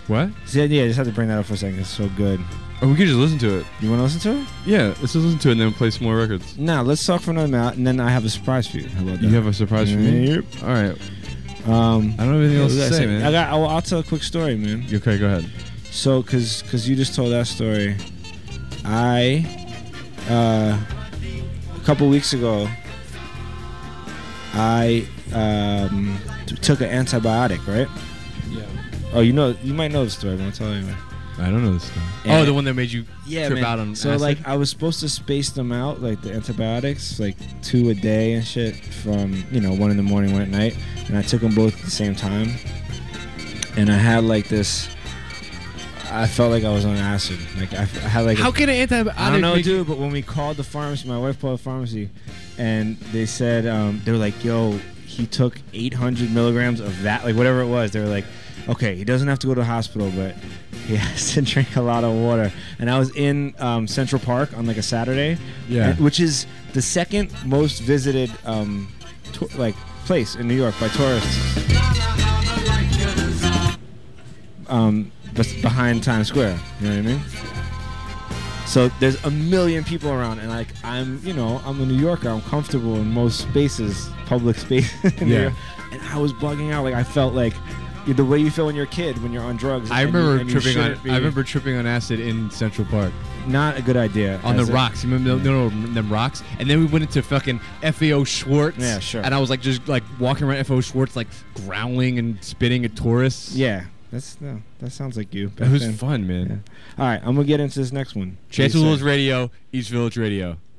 What? Yeah, I just had to bring that up for a second. It's so good. Oh, we could just listen to it. You want to listen to it? Yeah, let's just listen to it and then play some more records. Nah, let's talk for another minute, and then I have a surprise for you. How about that? You have a surprise for me? Yep. All right. I don't have anything else to say, man. I'll tell a quick story, man. Okay, go ahead. So, cause you just told that story, a couple weeks ago, I took an antibiotic, right? Yeah. Oh, you might know the story, but I'll tell you. I don't know this stuff. And the one that made you trip out on So acid? like I was supposed to space them out, like the antibiotics, like 2 a day and shit from 1 in the morning, 1 at night, and I took them both at the same time, and I had like this. I felt like I was on acid. Like I had like. How can an antibiotic? I don't know, dude. But when we called the pharmacy, my wife called the pharmacy, and they said they were like, "Yo, he took 800 milligrams of that, like whatever it was." They were like, "Okay, he doesn't have to go to the hospital, but he has to drink a lot of water." And I was in Central Park on like a Saturday, which is the second most visited place in New York by tourists. Behind Times Square, you know what I mean? So there's a million people around, and like I'm a New Yorker. I'm comfortable in most spaces, public spaces. And I was bugging out. Like I felt like the way you feel when you're a kid when you're on drugs. I remember tripping on acid in Central Park. Not a good idea. On the rocks. You remember them rocks? And then we went into fucking FAO Schwartz. Yeah, sure. And I was like just like walking around FAO Schwartz like growling and spitting at tourists. Yeah. That sounds like you. It was fun, man. Yeah. All right, I'm going to get into this next one. Chancellor's Radio, East Village Radio.